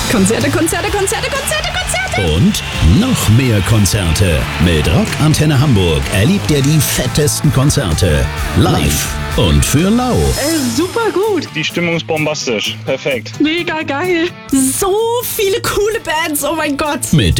Konzerte, Konzerte, Konzerte, Konzerte, Konzerte. Und noch mehr Konzerte. Mit Rock Antenne Hamburg erlebt ihr die fettesten Konzerte. Live und für lau. Super gut. Die Stimmung ist bombastisch. Perfekt. Mega geil. So viele coole Bands, oh mein Gott. Mit